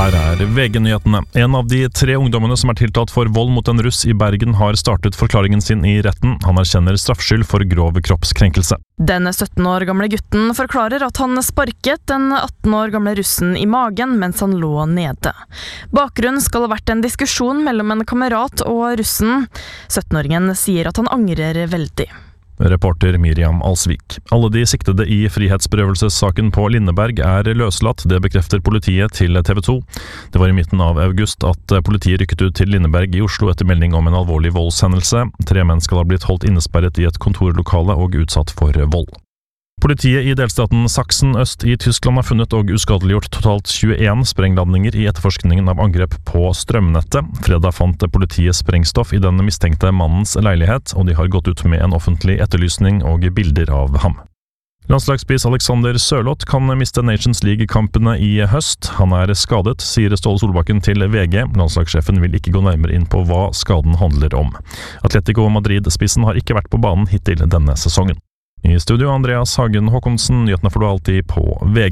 Her VG-nyhetene. En av de 3 ungdommene som tiltalt for vold mot en russ i Bergen har startet forklaringen sin i retten. Han erkjenner straffskyld for grov kroppskrenkelse. Den 17 år gamle gutten forklarer at han sparket den 18 år gamle russen i magen mens han lå nede. Bakgrunnen skal ha vært en diskusjon mellom en kamerat og russen. 17-åringen sier at han angrer veldig. Reporter Miriam Alsvik. Alle de siktede i frihetsberøvelsessaken på Lindeberg løslatt, det bekrefter politiet til TV 2. Det var i midten av august at politiet rykket ut til Lindeberg i Oslo etter melding om en alvorlig voldshendelse. 3 menn skal ha blitt holdt innesperret i et kontorlokale og utsatt for vold. Politiet i delstaten Sachsen øst i Tyskland har funnet og uskadeliggjort totalt 21 sprengladninger i etterforskningen av angrep på strømnettet. Fredag fant politiet sprengstoff i den mistenkte mannens leilighet, og de har gått ut med en offentlig etterlysning og bilder av ham. Landslagsspiss Alexander Sørloth kan miste Nations League-kampene i høst. Han skadet, sier Ståle Solbakken til VG. Landslagssjefen vil ikke gå nærmere inn på hva skaden handler om. Atletico Madrid-spissen har ikke vært på banen hittil denne sesongen. I studio Andreas Hagen Håkonsen, nyhetene får du alltid på VG.